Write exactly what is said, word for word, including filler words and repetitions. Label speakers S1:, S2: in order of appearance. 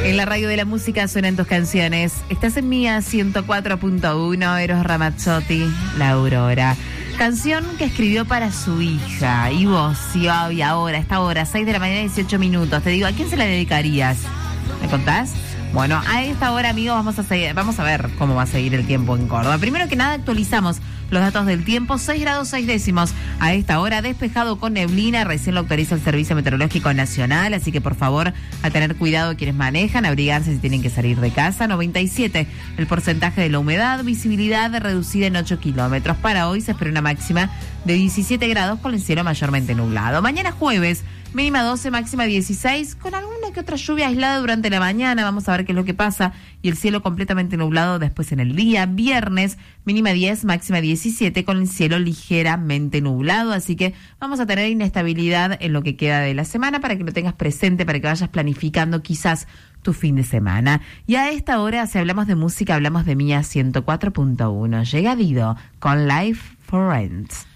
S1: En la radio de la música suenan tus canciones. Estás en Mía ciento cuatro punto uno, Eros Ramazzotti, La Aurora. Canción que escribió para su hija. Y vos, y hoy, ahora, a esta hora, seis de la mañana, dieciocho minutos. Te digo, ¿a quién se la dedicarías? ¿Me contás? Bueno, a esta hora, amigos, vamos a seguir, vamos a ver cómo va a seguir el tiempo en Córdoba. Primero que nada, actualizamos los datos del tiempo. seis grados seis décimos. A esta hora, despejado con neblina. Recién lo autoriza el Servicio Meteorológico Nacional, así que por favor, a tener cuidado quienes manejan, abrigarse si tienen que salir de casa. noventa y siete el porcentaje de la humedad, visibilidad reducida en ocho kilómetros. Para hoy se espera una máxima de diecisiete grados con el cielo mayormente nublado. Mañana jueves, mínima doce, máxima dieciséis, con alguna que otra lluvia aislada durante la mañana. Vamos a ver qué es lo que pasa. Y el cielo completamente nublado después en el día. Viernes, mínima diez, máxima diecisiete, con el cielo ligeramente nublado. Así que vamos a tener inestabilidad en lo que queda de la semana para que lo tengas presente, para que vayas planificando quizás tu fin de semana. Y a esta hora, si hablamos de música, hablamos de Mía ciento cuatro punto uno. Llega Dido con Life for Rent.